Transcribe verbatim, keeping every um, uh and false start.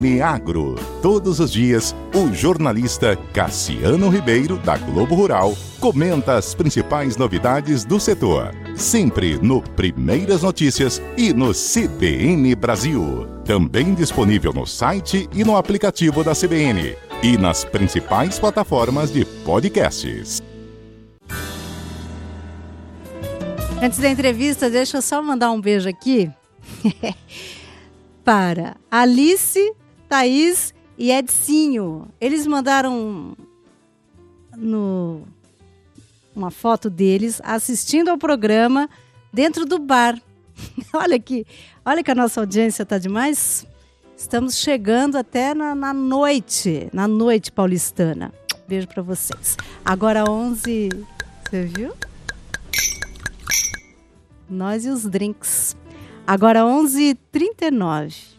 Agro. Todos os dias, o jornalista Cassiano Ribeiro, da Globo Rural, comenta as principais novidades do setor. Sempre no Primeiras Notícias e no C B N Brasil. Também disponível no site e no aplicativo da C B N. E nas principais plataformas de podcasts. Antes da entrevista, deixa eu só mandar um beijo aqui para Alice, Thaís e Edcinho. Eles mandaram no, uma foto deles assistindo ao programa dentro do bar. Olha aqui, olha que a nossa audiência tá demais. Estamos chegando até na, na noite, na noite paulistana. Beijo para vocês. Agora onze, você viu? Nós e os drinks. Agora onze e trinta e nove.